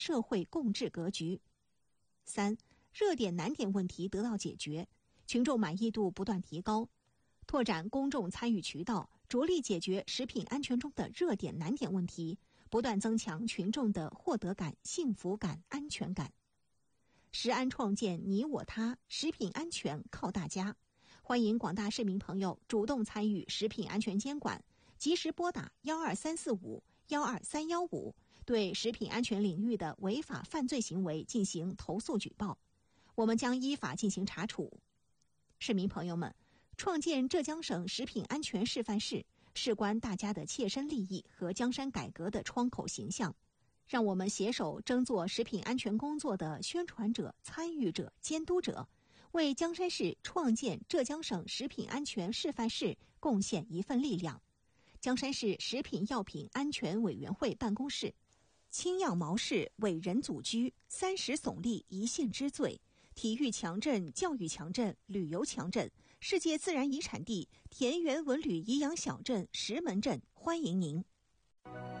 社会共治格局。3、热点难点问题得到解决，群众满意度不断提高，拓展公众参与渠道，着力解决食品安全中的热点难点问题，不断增强群众的获得感、幸福感、安全感。食安创建你我他，食品安全靠大家。欢迎广大市民朋友主动参与食品安全监管，及时拨打12345、12315，对食品安全领域的违法犯罪行为进行投诉举报，我们将依法进行查处。市民朋友们，创建浙江省食品安全示范市，事关大家的切身利益和江山改革的窗口形象。让我们携手争做食品安全工作的宣传者、参与者、监督者，为江山市创建浙江省食品安全示范市贡献一份力量。江山市食品药品安全委员会办公室，青药毛氏伟人祖居，30耸立一县之最，体育强镇、教育强镇、旅游强镇，世界自然遗产地田园文旅颐养小镇石门镇，欢迎您。